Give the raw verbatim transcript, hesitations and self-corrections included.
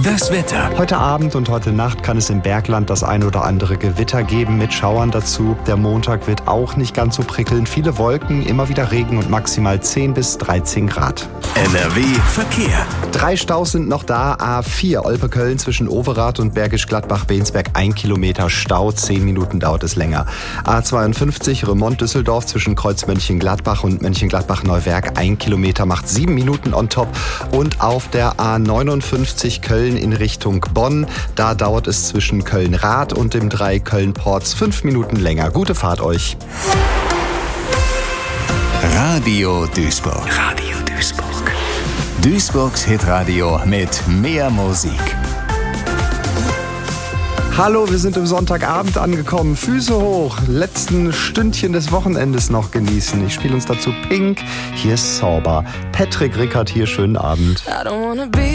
Das Wetter. Heute Abend und heute Nacht kann es im Bergland das ein oder andere Gewitter geben mit Schauern dazu. Der Montag wird auch nicht ganz so prickelnd. Viele Wolken, immer wieder Regen und maximal zehn bis dreizehn Grad. N R W Verkehr. Drei Staus sind noch da. A vier Olpe-Köln zwischen Overath und Bergisch Gladbach-Bensberg. Ein Kilometer Stau, zehn Minuten dauert es länger. A zweiundfünfzig Remont-Düsseldorf zwischen Kreuz Mönchengladbach und Mönchengladbach-Neuwerk. Ein Kilometer macht sieben Minuten on top. Und auf der A neunundfünfzig Köln in Richtung Bonn. Da dauert es zwischen Köln-Rath und dem drei Köln-Porz fünf Minuten länger. Gute Fahrt euch. Radio Duisburg. Radio Duisburg. Duisburgs Hitradio mit mehr Musik. Hallo, wir sind im Sonntagabend angekommen. Füße hoch, letzten Stündchen des Wochenendes noch genießen. Ich spiele uns dazu Pink. Hier ist Zauber. Patrick Rickert hier, schönen Abend. I don't wanna be